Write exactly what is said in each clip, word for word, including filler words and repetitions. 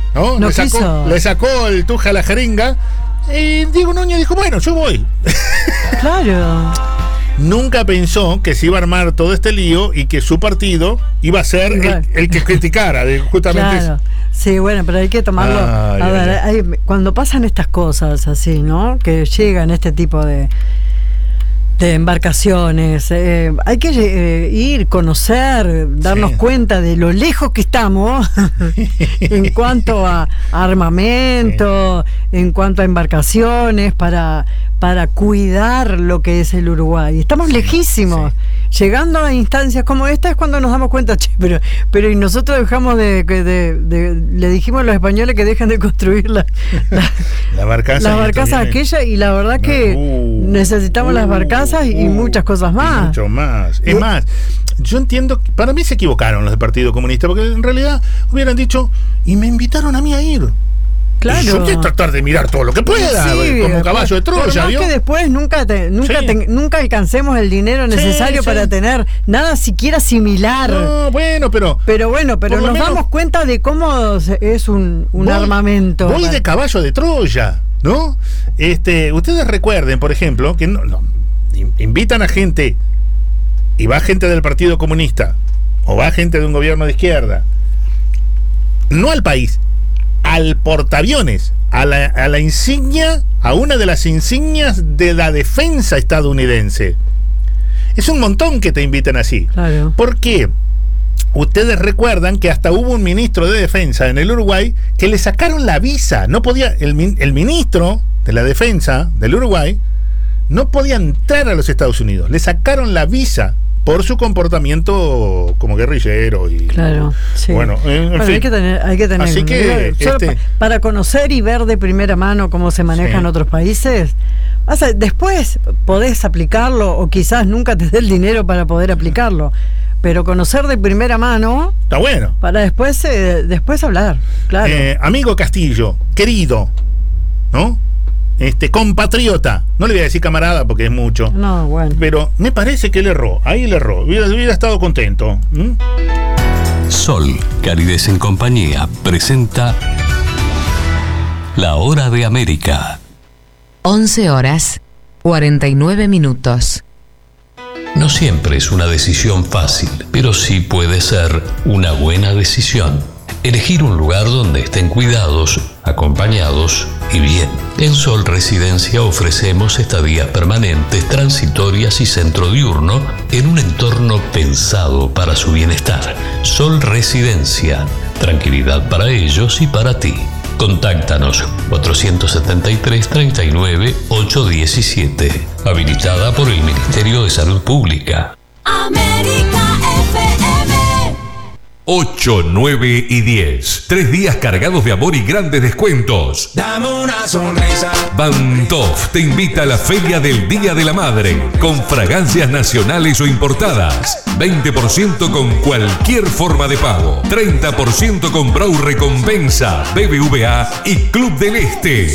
¿no? No le, sacó, quiso. le sacó el Tuja a la jeringa. Y Diego Núñez dijo, bueno, yo voy. Claro. Nunca pensó que se iba a armar todo este lío y que su partido iba a ser el, el que criticara, de, justamente. Claro. Sí, bueno, pero hay que tomarlo. Ay, a ay, ver, ay. hay, cuando pasan estas cosas así, ¿no? Que llegan este tipo de de embarcaciones, eh, hay que eh, ir, conocer, darnos Sí. cuenta de lo lejos que estamos en cuanto a armamento, sí. en cuanto a embarcaciones para, para cuidar lo que es el Uruguay. Estamos sí, lejísimos. Sí. Llegando a instancias como esta es cuando nos damos cuenta, che, pero, pero y nosotros dejamos de, de, de, de le dijimos a los españoles que dejen de construir la, la, la barcaza, la barcaza aquella, y la verdad que uh, necesitamos uh, las barcazas y uh, muchas cosas más. Mucho más. Es uh, más, yo entiendo, para mí se equivocaron los del Partido Comunista, porque en realidad hubieran dicho, y me invitaron a mí a ir. Claro. Yo voy a tratar de mirar todo lo que pueda, sí, como caballo de Troya. Por más ¿vio? que después nunca te, nunca, sí. te, nunca alcancemos el dinero necesario sí, sí. para tener nada siquiera similar. No, bueno, pero. Pero bueno, pero nos menos, damos cuenta de cómo es un, un voy, armamento. Voy de caballo de Troya, ¿no? Este, ustedes recuerden, por ejemplo, que no, no, invitan a gente y va gente del Partido Comunista o va gente de un gobierno de izquierda, no al país, al portaaviones, a la, a la insignia, a una de las insignias de la defensa estadounidense. Es un montón que te inviten así. Claro. ¿Por qué? Ustedes recuerdan que hasta hubo un ministro de defensa en el Uruguay que le sacaron la visa. No podía, el, el ministro de la defensa del Uruguay no podía entrar a los Estados Unidos. Le sacaron la visa por su comportamiento como guerrillero y claro, sí. bueno, en bueno fin. hay que tener, hay que tener así que este... pa, para conocer y ver de primera mano cómo se maneja sí. en otros países. Vas a, después podés aplicarlo o quizás nunca te dé el dinero para poder aplicarlo, pero conocer de primera mano está bueno para después eh, después hablar. Claro. Eh, amigo Castillo, querido, ¿no? Este, compatriota, no le voy a decir camarada porque es mucho. No, bueno. Pero me parece que él erró, ahí él erró, hubiera, hubiera estado contento. ¿Mm? Sol, Calidez en Compañía, presenta La Hora de América. once horas, cuarenta y nueve minutos. No siempre es una decisión fácil, pero sí puede ser una buena decisión. Elegir un lugar donde estén cuidados, acompañados y bien. En Sol Residencia ofrecemos estadías permanentes, transitorias y centro diurno en un entorno pensado para su bienestar. Sol Residencia, tranquilidad para ellos y para ti. Contáctanos cuatrocientos setenta y tres, treinta y nueve, ochocientos diecisiete. Habilitada por el Ministerio de Salud Pública. América F M. ocho, nueve y diez. Tres días cargados de amor y grandes descuentos. Dame una sonrisa. Bantof te invita a la Feria del Día de la Madre con fragancias nacionales o importadas. veinte por ciento con cualquier forma de pago. treinta por ciento con Brau Recompensa, B B V A y Club del Este.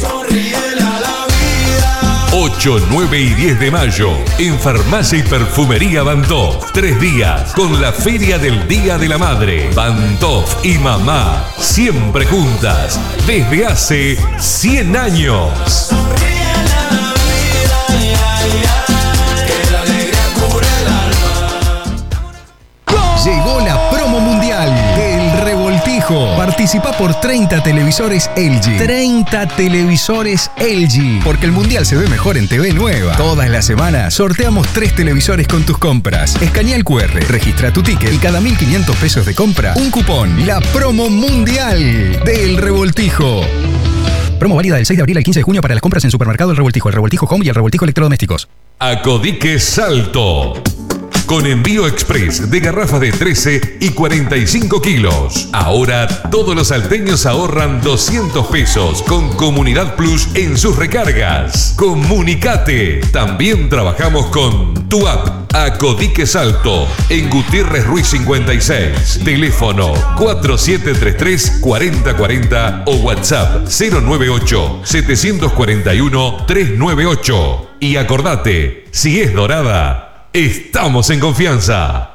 ocho, nueve y diez de mayo en Farmacia y Perfumería Bantof. Tres días con la Feria del Día de la Madre. Bantof y mamá siempre juntas desde hace cien años. Llegó la promo mundial del Revoltijo. Participa por treinta televisores L G. treinta televisores L G. Porque el mundial se ve mejor en T V Nueva. Todas las semanas sorteamos tres televisores con tus compras. Escanea el Q R, registra tu ticket y cada mil quinientos pesos de compra, un cupón. La promo mundial del Revoltijo. Promo válida del seis de abril al quince de junio para las compras en Supermercado El Revoltijo, El Revoltijo Home y El Revoltijo Electrodomésticos. Acodique Salto. Con envío express de garrafas de trece y cuarenta y cinco kilos. Ahora todos los salteños ahorran doscientos pesos con Comunidad Plus en sus recargas. Comunicate. También trabajamos con tu app Acodique Salto en Gutiérrez Ruiz cincuenta y seis. Teléfono cuatro siete tres tres, cuatro cero cuatro cero o WhatsApp cero nueve ocho, siete cuatro uno, tres nueve ocho. Y acordate, si es dorada, estamos en confianza.